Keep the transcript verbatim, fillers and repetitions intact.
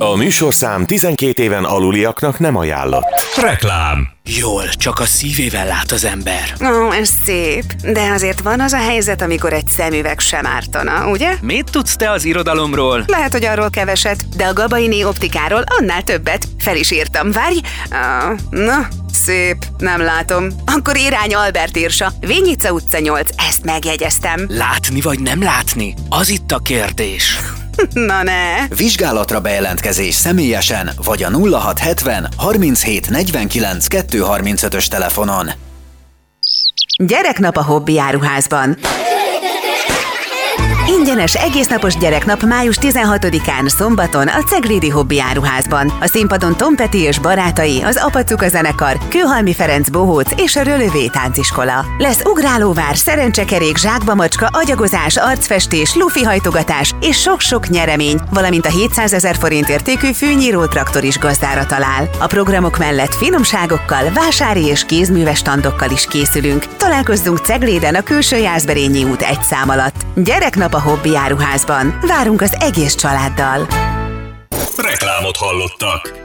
A műsorszám tizenkét éven aluliaknak nem ajánlott. Reklám. Jól, csak a szívével lát az ember. Ó, ez szép. De azért van az a helyzet, amikor egy szemüveg sem ártana, ugye? Mit tudsz te az irodalomról? Lehet, hogy arról keveset, de a Gabaini optikáról annál többet. Fel is írtam. Várj! Ah, na, szép. Nem látom. Akkor irány Albert Irsa. Vényica utca nyolc. Ezt megjegyeztem. Látni vagy nem látni? Az itt a kérdés. Na ne! Vizsgálatra bejelentkezés személyesen, vagy a nulla hat hetven harminchét negyvenkilenc kettőszázharmincötös telefonon. Gyereknap a Hobby Áruházban. Ingyenes egésznapos gyereknap május tizenhatodikán szombaton a Ceglédi Hobby Áruházban. A színpadon Tom Petty és barátai, az Apacuka zenekar, Kőhalmi Ferenc bohóc és a Rölövé tánciskola. Lesz ugrálóvár, szerencsekerék, zsákba macska, agyagozás, arcfestés, lufihajtogatás és sok-sok nyeremény, valamint a hétszázezer forint értékű fűnyíró traktor is gazdára talál. A programok mellett finomságokkal, vásári és kézműves standokkal is készülünk. Találkozzunk Cegléden a Külső Jászberényi út egy szám alatt. Gyereknap a Hobby Áruházban. Várunk az egész családdal. Reklámot hallottak.